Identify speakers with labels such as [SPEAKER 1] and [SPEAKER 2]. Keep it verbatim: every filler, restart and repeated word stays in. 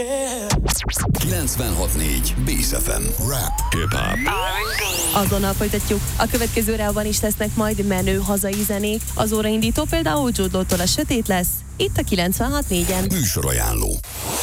[SPEAKER 1] kilencvenhat négy Bész ef em. Rap, hip-hop.
[SPEAKER 2] Azonnal folytatjuk. A következő órában is lesznek majd menő hazai zenék. Az óraindító például Jude Law-tól a Sötét lesz. Itt a kilencvenhat négyen.
[SPEAKER 1] Műsorajánló.